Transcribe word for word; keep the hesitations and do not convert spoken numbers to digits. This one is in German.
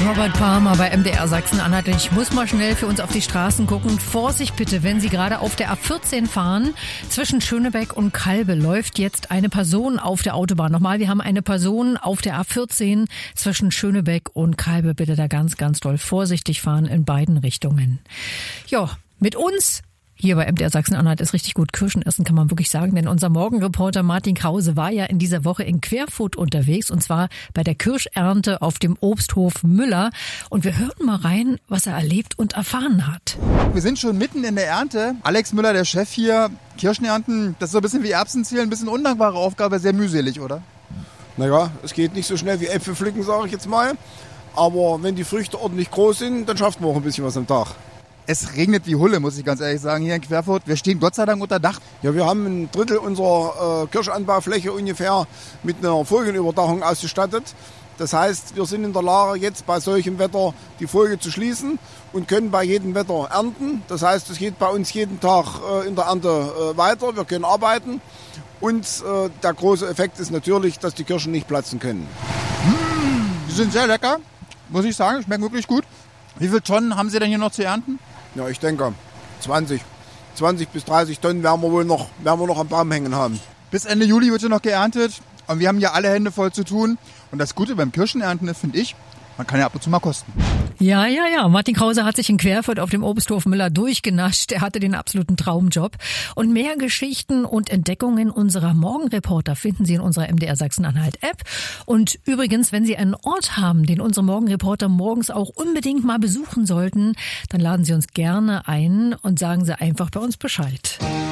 Robert Palmer bei M D R Sachsen-Anhalt. Ich muss mal schnell für uns auf die Straßen gucken. Vorsicht bitte, wenn Sie gerade auf der A vierzehn fahren. Zwischen Schönebeck und Kalbe läuft jetzt eine Person auf der Autobahn. Nochmal, wir haben eine Person auf der A vierzehn zwischen Schönebeck und Kalbe. Bitte da ganz, ganz doll vorsichtig fahren in beiden Richtungen. Ja, mit uns hier bei M D R Sachsen-Anhalt ist richtig gut Kirschen essen, kann man wirklich sagen. Denn unser Morgenreporter Martin Krause war ja in dieser Woche in Querfurt unterwegs. Und zwar bei der Kirschernte auf dem Obsthof Müller. Und wir hören mal rein, was er erlebt und erfahren hat. Wir sind schon mitten in der Ernte. Alex Müller, der Chef hier. Kirschenernten, das ist so ein bisschen wie Erbsenzählen. Ein bisschen undankbare Aufgabe, sehr mühselig, oder? Naja, es geht nicht so schnell wie Äpfel pflücken, sage ich jetzt mal. Aber wenn die Früchte ordentlich groß sind, dann schafft man auch ein bisschen was am Tag. Es regnet wie Hulle, muss ich ganz ehrlich sagen, hier in Querfurt. Wir stehen Gott sei Dank unter Dach. Ja, wir haben ein Drittel unserer äh, Kirschanbaufläche ungefähr mit einer Folienüberdachung ausgestattet. Das heißt, wir sind in der Lage, jetzt bei solchem Wetter die Folie zu schließen und können bei jedem Wetter ernten. Das heißt, es geht bei uns jeden Tag äh, in der Ernte äh, weiter. Wir können arbeiten. Und äh, der große Effekt ist natürlich, dass die Kirschen nicht platzen können. Mmh, die sind sehr lecker, muss ich sagen. Schmecken wirklich gut. Wie viele Tonnen haben Sie denn hier noch zu ernten? Ja, ich denke zwanzig, zwanzig bis dreißig Tonnen werden wir wohl noch, werden wir noch am Baum hängen haben. Bis Ende Juli wird ja noch geerntet und wir haben ja alle Hände voll zu tun. Und das Gute beim Kirschenernten ist, finde ich, man kann ja ab und zu mal kosten. Ja, ja, ja. Martin Krause hat sich in Querfurt auf dem Obsthof Müller durchgenascht. Er hatte den absoluten Traumjob. Und mehr Geschichten und Entdeckungen unserer Morgenreporter finden Sie in unserer M D R Sachsen-Anhalt-App. Und übrigens, wenn Sie einen Ort haben, den unsere Morgenreporter morgens auch unbedingt mal besuchen sollten, dann laden Sie uns gerne ein und sagen Sie einfach bei uns Bescheid.